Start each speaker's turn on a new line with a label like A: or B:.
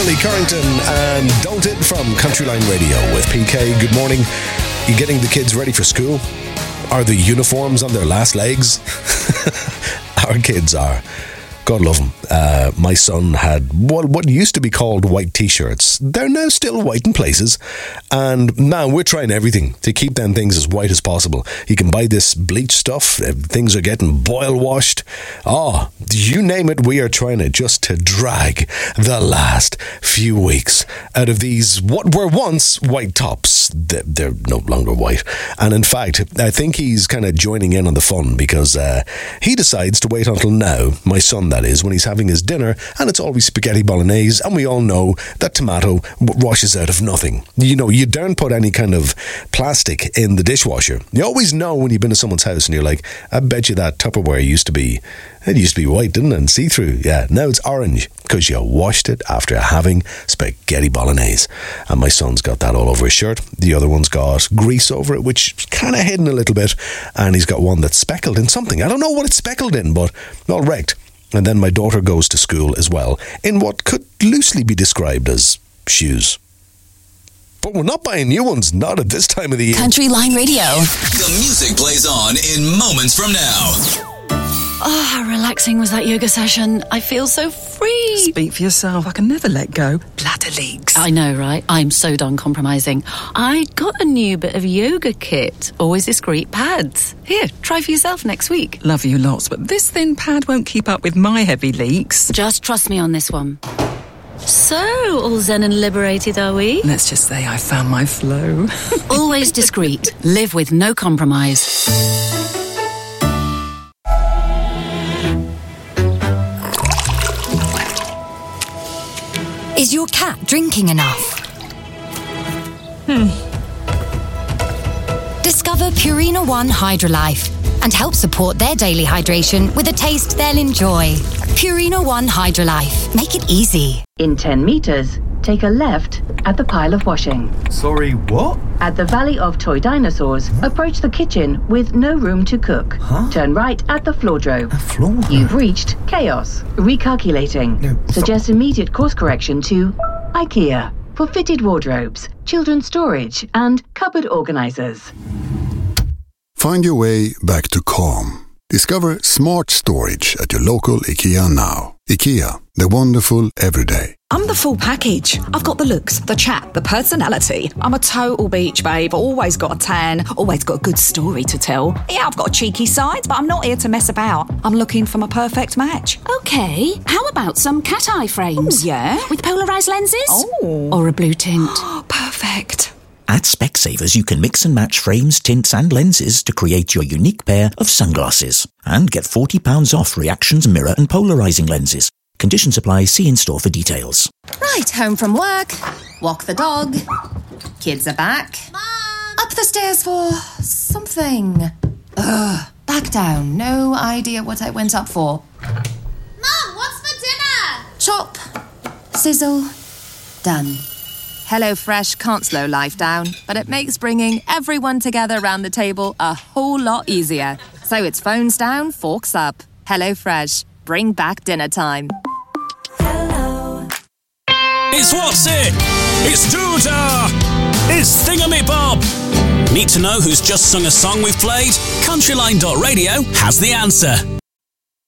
A: Billy Currington and Don't It from Countryline Radio with PK. Good morning. You getting the kids ready for school? Are the uniforms on their last legs? Our kids are. God love them. My son had what used to be called white t-shirts. They're now still white in places. And man, we're trying everything to keep them things as white as possible. You can buy this bleach stuff. Things are getting boil washed. Oh, you name it, we are trying it just to drag the last few weeks out of these, what were once white tops. They're no longer white. And in fact, I think he's kind of joining in on the fun because he decides to wait until now, my son that is, when he's having his dinner, and it's always spaghetti bolognese, and we all know that tomato washes out of nothing. You know, you daren't put any kind of plastic in the dishwasher. You always know when you've been to someone's house and you're like, I bet you that Tupperware used to be white, didn't it? And see-through. Yeah, now it's orange because you washed it after having spaghetti bolognese. And my son's got that all over his shirt. The other one's got grease over it, which is kind of hidden a little bit. And he's got one that's speckled in something. I don't know what it's speckled in, but all wrecked. And then my daughter goes to school as well in what could loosely be described as shoes. But we're not buying new ones, not at this time of the year.
B: Countryline Radio.
C: The music plays on in moments from now.
B: Oh, how relaxing was that yoga session. I feel so free.
D: Speak for yourself. I can never let go. Bladder leaks.
B: I know, right? I'm so done compromising. I got a new bit of yoga kit. Always discreet pads. Here, try for yourself next week.
D: Love you lots, but this thin pad won't keep up with my heavy leaks.
B: Just trust me on this one. So, all zen and liberated, are we?
D: Let's just say I found my flow.
B: Always discreet. Live with no compromise.
E: Is your cat drinking enough? Discover Purina One Hydrolife and help support their daily hydration with a taste they'll enjoy. Purina One Hydrolife. Make it easy.
F: In 10 meters, take a left at the pile of washing.
G: Sorry, what?
F: At the Valley of Toy Dinosaurs, approach the kitchen with no room to cook.
G: Huh?
F: Turn right at the floordrobe.
G: A floor?
F: You've reached chaos. Recalculating.
G: No,
F: Suggest immediate course correction to IKEA for fitted wardrobes, children's storage, and cupboard organizers.
H: Find your way back to calm. Discover smart storage at your local IKEA now. IKEA, the wonderful everyday.
I: I'm the full package. I've got the looks, the chat, the personality. I'm a total beach babe, always got a tan, always got a good story to tell. Yeah, I've got a cheeky side, but I'm not here to mess about. I'm looking for my perfect match.
J: Okay, how about some cat eye frames?
I: Ooh, yeah?
J: With polarised lenses?
I: Oh.
J: Or a blue tint?
I: Perfect.
K: At Specsavers, you can mix and match frames, tints and lenses to create your unique pair of sunglasses. And get £40 off Reactions mirror and polarising lenses. Conditions apply. See in-store for details.
L: Right, home from work. Walk the dog. Kids are back.
J: Mom!
L: Up the stairs for something. Ugh, back down. No idea what I went up for.
J: Mom, what's for dinner?
L: Chop. Sizzle. Done. HelloFresh can't slow life down, but it makes bringing everyone together around the table a whole lot easier. So it's phones down, forks up. HelloFresh. Bring back dinner time.
M: Hello. It's What's It? It's Doodah! It's Thingamabob! Need to know who's just sung a song we've played? Countryline.radio has the answer.